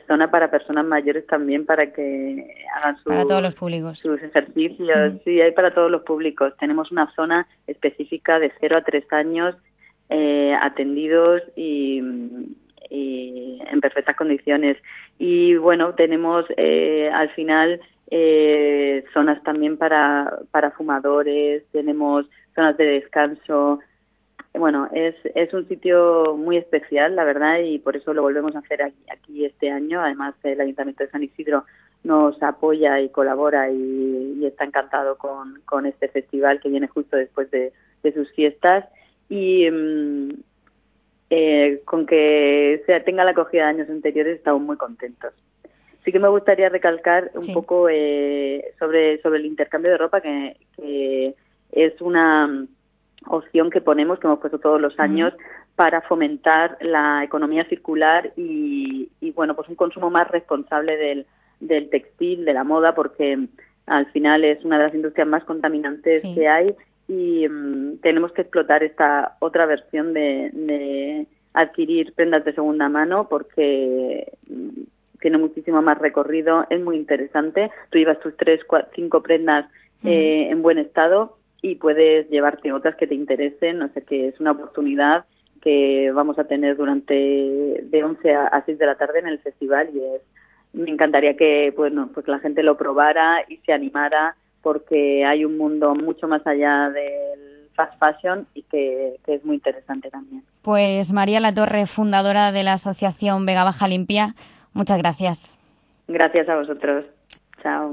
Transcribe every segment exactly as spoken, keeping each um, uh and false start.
zona para personas mayores también, para que hagan sus, para todos los públicos. sus ejercicios. Mm. Sí, hay para todos los públicos. Tenemos una zona específica de cero a tres años eh, atendidos y, y en perfectas condiciones. Y bueno, tenemos eh, al final eh, zonas también para, para fumadores, tenemos zonas de descanso. Bueno, es, es un sitio muy especial, la verdad, y por eso lo volvemos a hacer aquí, aquí este año. Además, el Ayuntamiento de San Isidro nos apoya y colabora y, y está encantado con, con este festival que viene justo después de, de sus fiestas. Y mmm, eh, con que sea, tenga la acogida de años anteriores, estamos muy contentos. Sí que me gustaría recalcar un sí. poco eh, sobre, sobre el intercambio de ropa, que, que es una opción que ponemos, que hemos puesto todos los años, uh-huh. para fomentar la economía circular y, y bueno, pues un consumo más responsable del, del textil, de la moda, porque al final es una de las industrias más contaminantes sí. que hay y um, tenemos que explotar esta otra versión de, de adquirir prendas de segunda mano, porque um, tiene muchísimo más recorrido, es muy interesante. Tú llevas tus tres, cuatro, cinco prendas uh-huh. eh, en buen estado y puedes llevarte otras que te interesen, o sea que es una oportunidad que vamos a tener durante de once a seis de la tarde en el festival y es me encantaría que bueno, pues la gente lo probara y se animara, porque hay un mundo mucho más allá del fast fashion y que, que es muy interesante también. Pues María Latorre, fundadora de la asociación Vega Baja Limpia, muchas gracias. Gracias a vosotros. Chao.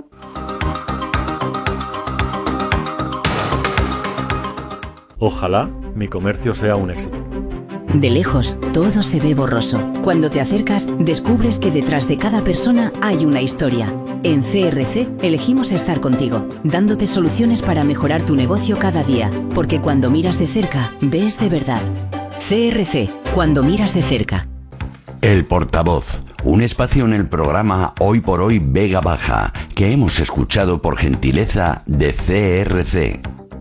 Ojalá mi comercio sea un éxito. De lejos, todo se ve borroso. Cuando te acercas, descubres que detrás de cada persona hay una historia. En C R C elegimos estar contigo, dándote soluciones para mejorar tu negocio cada día. Porque cuando miras de cerca, ves de verdad. C R C, cuando miras de cerca. El Portavoz, un espacio en el programa Hoy por Hoy Vega Baja, que hemos escuchado por gentileza de C R C.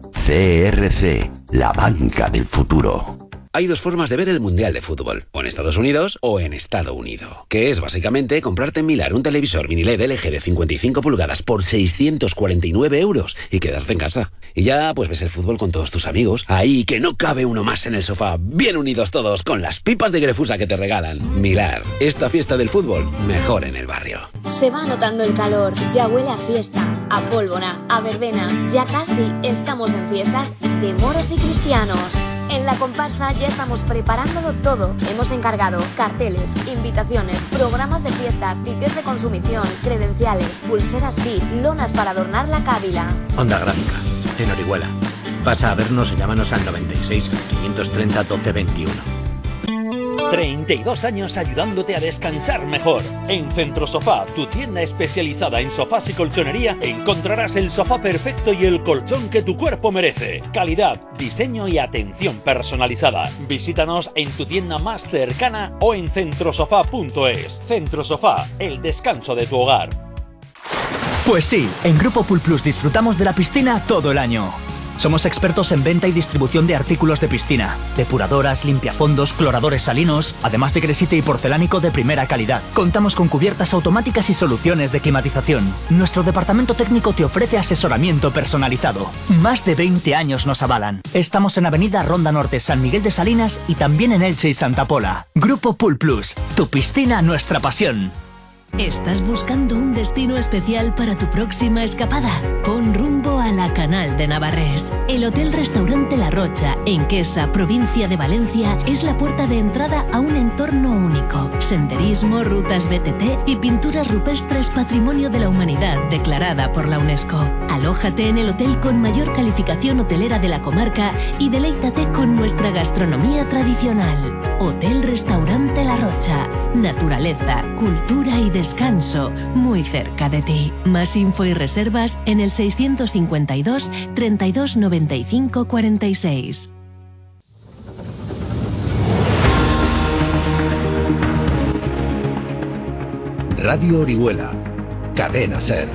C R C, la banca del futuro. Hay dos formas de ver el Mundial de Fútbol, o en Estados Unidos o en Estado Unido, que es básicamente comprarte en Milar un televisor mini L E D L G de cincuenta y cinco pulgadas por seiscientos cuarenta y nueve euros y quedarte en casa. Y ya pues ves el fútbol con todos tus amigos, ahí que no cabe uno más en el sofá, bien unidos todos con las pipas de Grefusa que te regalan. Milar, esta fiesta del fútbol, mejor en el barrio. Se va notando el calor, ya huele a fiesta, a pólvora, a verbena, ya casi estamos en fiestas de moros y cristianos. En la comparsa ya estamos preparándolo todo. Hemos encargado carteles, invitaciones, programas de fiestas, tickets de consumición, credenciales, pulseras V I P, lonas para adornar la cávila. Onda Gráfica, en Orihuela. Pasa a vernos y llámanos al noventa y seis, quinientos treinta, doce veintiuno. treinta y dos años ayudándote a descansar mejor. En Centrosofá, tu tienda especializada en sofás y colchonería, encontrarás el sofá perfecto y el colchón que tu cuerpo merece. Calidad, diseño y atención personalizada. Visítanos en tu tienda más cercana o en centrosofá punto es. Centrosofá, el descanso de tu hogar. Pues sí, en Grupo Pool Plus disfrutamos de la piscina todo el año. Somos expertos en venta y distribución de artículos de piscina, depuradoras, limpiafondos, cloradores salinos, además de gresite y porcelánico de primera calidad. Contamos con cubiertas automáticas y soluciones de climatización. Nuestro departamento técnico te ofrece asesoramiento personalizado. Más de veinte años nos avalan. Estamos en Avenida Ronda Norte, San Miguel de Salinas y también en Elche y Santa Pola. Grupo Pool Plus, tu piscina, nuestra pasión. ¿Estás buscando un destino especial para tu próxima escapada? Pon rumbo a la Canal de Navarrés. El Hotel Restaurante La Rocha, en Quesa, provincia de Valencia, es la puerta de entrada a un entorno único. Senderismo, rutas B T T y pinturas rupestres Patrimonio de la Humanidad declarada por la UNESCO. Alójate en el hotel con mayor calificación hotelera de la comarca y deleítate con nuestra gastronomía tradicional. Hotel Restaurante La Rocha. Naturaleza, cultura y descanso muy cerca de ti. Más info y reservas en el seiscientos cincuenta y dos, treinta y dos, noventa y cinco, cuarenta y seis. Radio Orihuela, Cadena Ser.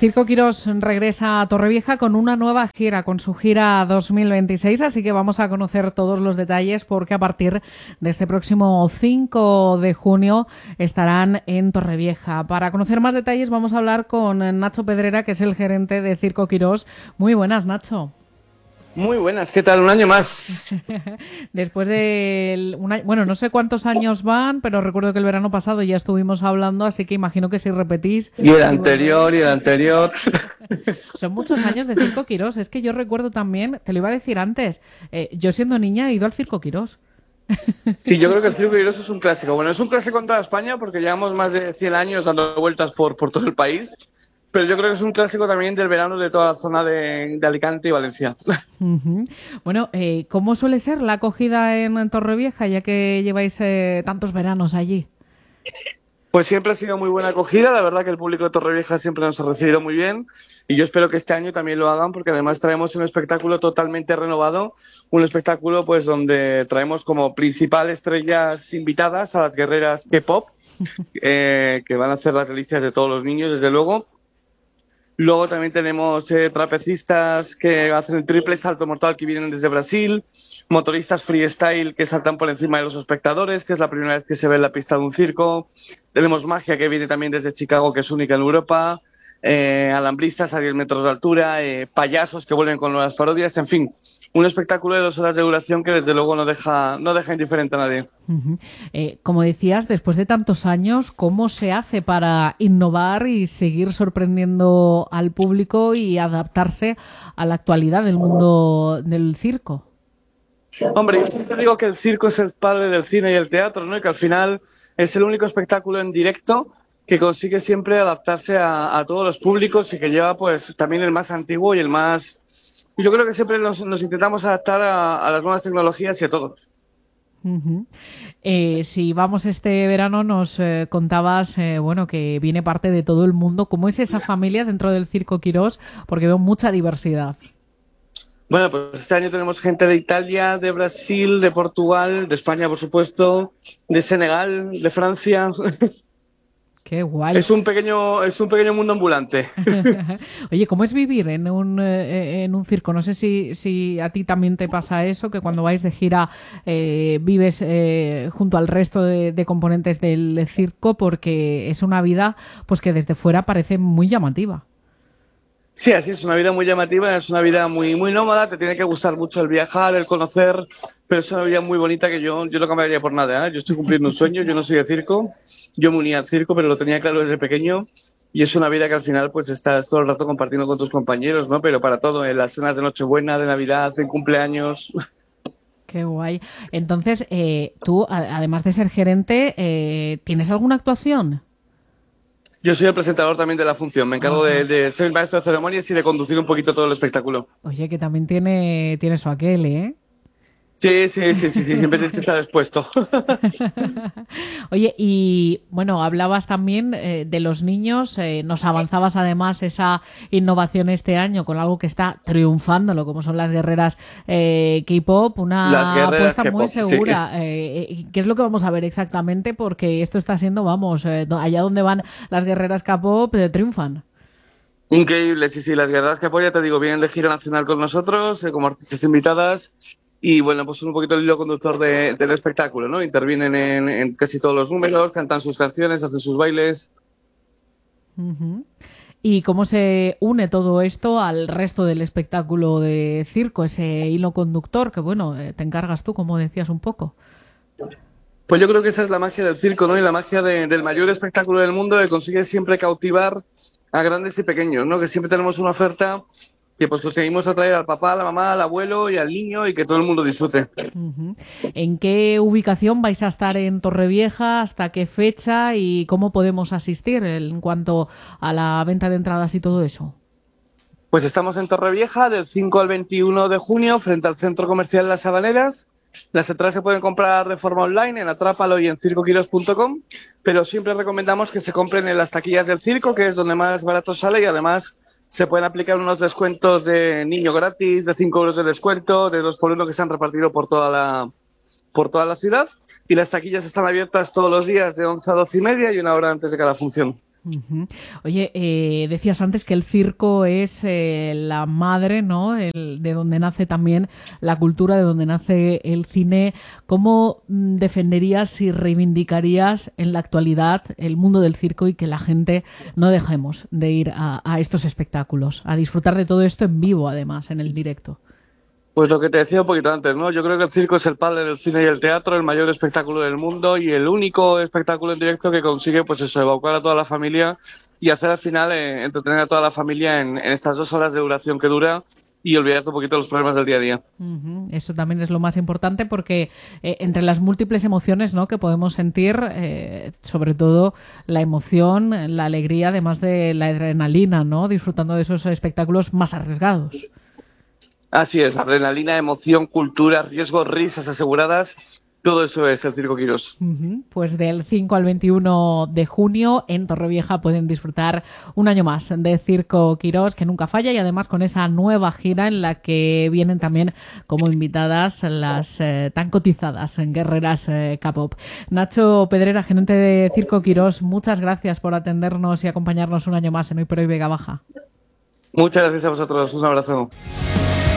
Circo Quirós regresa a Torrevieja con una nueva gira, con su gira dos mil veintiséis, así que vamos a conocer todos los detalles porque a partir de este próximo cinco de junio estarán en Torrevieja. Para conocer más detalles vamos a hablar con Nacho Pedrera, que es el gerente de Circo Quirós. Muy buenas, Nacho. Muy buenas, ¿qué tal? Un año más. Después de un año, bueno, no sé cuántos años van, pero recuerdo que el verano pasado ya estuvimos hablando, así que imagino que si repetís... Y el anterior, y el anterior... Son muchos años de Circo Quirós. Es que yo recuerdo también, te lo iba a decir antes, eh, yo siendo niña he ido al Circo Quirós. Sí, yo creo que el Circo Quirós es un clásico. Bueno, es un clásico en toda España porque llevamos más de cien años dando vueltas por, por todo el país. Pero yo creo que es un clásico también del verano de toda la zona de, de Alicante y Valencia. Uh-huh. Bueno, eh, ¿cómo suele ser la acogida en, en Torrevieja, ya que lleváis eh, tantos veranos allí? Pues siempre ha sido muy buena acogida. La verdad que el público de Torrevieja siempre nos ha recibido muy bien. Y yo espero que este año también lo hagan, porque además traemos un espectáculo totalmente renovado. Un espectáculo pues donde traemos como principal estrellas invitadas a las guerreras K-pop, eh, que van a hacer las delicias de todos los niños, desde luego. Luego también tenemos eh, trapecistas que hacen el triple salto mortal, que vienen desde Brasil, motoristas freestyle que saltan por encima de los espectadores, que es la primera vez que se ve en la pista de un circo. Tenemos magia, que viene también desde Chicago, que es única en Europa, eh, alambristas a diez metros de altura, eh, payasos que vuelven con nuevas parodias, en fin, un espectáculo de dos horas de duración que desde luego no deja, no deja indiferente a nadie. Uh-huh. Eh, como decías, después de tantos años, ¿cómo se hace para innovar y seguir sorprendiendo al público y adaptarse a la actualidad del mundo del circo? Hombre, yo siempre digo que el circo es el padre del cine y el teatro, ¿no? Y que al final es el único espectáculo en directo que consigue siempre adaptarse a, a todos los públicos y que lleva pues también el más antiguo y el más... Yo creo que siempre nos, nos intentamos adaptar a, a las nuevas tecnologías y a todos. Uh-huh. Eh, si vamos este verano, nos eh, contabas eh, bueno, que viene parte de todo el mundo. ¿Cómo es esa familia dentro del Circo Quirós? Porque veo mucha diversidad. Bueno, pues este año tenemos gente de Italia, de Brasil, de Portugal, de España, por supuesto, de Senegal, de Francia... Qué guay. Es un pequeño, es un pequeño mundo ambulante. Oye, ¿cómo es vivir en un, eh, en un circo? No sé si, si a ti también te pasa eso, que cuando vais de gira eh, vives eh, junto al resto de, de componentes del circo, porque es una vida pues que desde fuera parece muy llamativa. Sí, así es, una vida muy llamativa, es una vida muy muy nómada, te tiene que gustar mucho el viajar, el conocer, pero es una vida muy bonita que yo, yo no cambiaría por nada, ¿eh? Yo estoy cumpliendo un sueño, yo no soy de circo, yo me uní al circo, pero lo tenía claro desde pequeño y es una vida que al final pues estás todo el rato compartiendo con tus compañeros, ¿no? Pero para todo, en las cenas de Nochebuena, de Navidad, en cumpleaños... Qué guay. Entonces, eh, tú, además de ser gerente, eh, ¿tienes alguna actuación? Yo soy el presentador también de la función, me encargo de, de ser el maestro de ceremonias y de conducir un poquito todo el espectáculo. Oye, que también tiene, tiene su aquel, ¿eh? Sí, sí, sí, sí, sí, siempre tienes que estar expuesto. Oye, y bueno, hablabas también eh, de los niños, eh, nos avanzabas además esa innovación este año con algo que está triunfándolo, como son las guerreras eh, K-pop, una apuesta muy segura. Sí. Eh, ¿Qué es lo que vamos a ver exactamente? Porque esto está siendo, vamos, eh, allá donde van las guerreras K-pop, eh, triunfan. Increíble, sí, sí, las guerreras K-pop, ya te digo, vienen de gira nacional con nosotros, eh, como artistas invitadas. Y bueno, pues son un poquito el hilo conductor de, del espectáculo, ¿no? Intervienen en, en casi todos los números, cantan sus canciones, hacen sus bailes. Uh-huh. ¿Y cómo se une todo esto al resto del espectáculo de circo, ese hilo conductor que, bueno, te encargas tú, como decías un poco? Pues yo creo que esa es la magia del circo, ¿no? Y la magia de, del mayor espectáculo del mundo, que consigue siempre cautivar a grandes y pequeños, ¿no? Que siempre tenemos una oferta que pues conseguimos atraer al papá, a la mamá, al abuelo y al niño y que todo el mundo disfrute. Uh-huh. ¿En qué ubicación vais a estar en Torrevieja? ¿Hasta qué fecha? ¿Y cómo podemos asistir en cuanto a la venta de entradas y todo eso? Pues estamos en Torrevieja del cinco al veintiuno de junio frente al Centro Comercial Las Habaneras. Las entradas se pueden comprar de forma online en Atrápalo y en circo quiros punto com, pero siempre recomendamos que se compren en las taquillas del circo, que es donde más barato sale, y además se pueden aplicar unos descuentos de niño gratis, de cinco euros de descuento, de dos por uno que se han repartido por toda la por toda la ciudad. Y las taquillas están abiertas todos los días de once a doce y media y una hora antes de cada función. Uh-huh. Oye, eh, decías antes que el circo es eh, la madre, ¿no? El, de donde nace también la cultura, de donde nace el cine. ¿Cómo mm, defenderías y reivindicarías en la actualidad el mundo del circo y que la gente no dejemos de ir a, a estos espectáculos, a disfrutar de todo esto en vivo, además, en el directo? Pues lo que te decía un poquito antes, ¿no? Yo creo que el circo es el padre del cine y el teatro, el mayor espectáculo del mundo y el único espectáculo en directo que consigue, pues eso, evacuar a toda la familia y hacer al final eh, entretener a toda la familia en, en estas dos horas de duración que dura y olvidarte un poquito los problemas del día a día. Uh-huh. Eso también es lo más importante porque eh, entre las múltiples emociones, ¿no?, que podemos sentir, eh, sobre todo la emoción, la alegría, además de la adrenalina, ¿no?, disfrutando de esos espectáculos más arriesgados. Así es, adrenalina, emoción, cultura, riesgo, risas aseguradas, todo eso es el Circo Quirós. Uh-huh. Pues del cinco al veintiuno de junio en Torrevieja pueden disfrutar un año más de Circo Quirós, que nunca falla, y además con esa nueva gira en la que vienen también como invitadas las eh, tan cotizadas en guerreras eh, K-pop. Nacho Pedrera, gerente de Circo Quirós, muchas gracias por atendernos y acompañarnos un año más en Hoy por Hoy Vega Baja. Muchas gracias a vosotros, un abrazo.